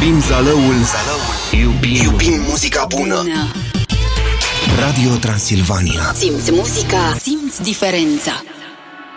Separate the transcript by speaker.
Speaker 1: Oprim zalăul, iubim muzica bună. Radio Transilvania.
Speaker 2: Simți muzica, simți diferența.